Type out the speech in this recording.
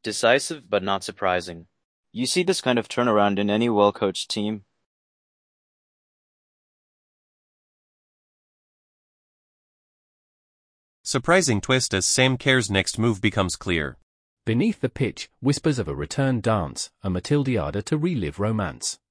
Decisive but not surprising. You see this kind of turnaround in any well-coached team. Surprising twist as Sam Kerr's next move becomes clear. Beneath the pitch, whispers of a return dance, a Matildiada to relive romance.